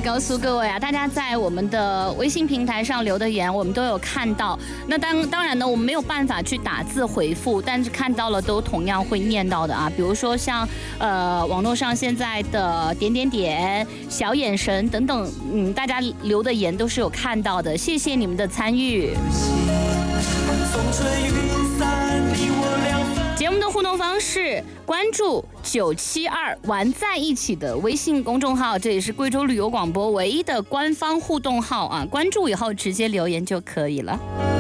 告诉各位啊，大家在我们的微信平台上留的言，我们都有看到。那当然呢，我们没有办法去打字回复，但是看到了都同样会念到的啊。比如说像网络上现在的点点点、小眼神等等，大家留的言都是有看到的，谢谢你们的参与。节目的互动方式，关注972玩在一起的微信公众号，这也是贵州旅游广播唯一的官方互动号啊！关注以后直接留言就可以了。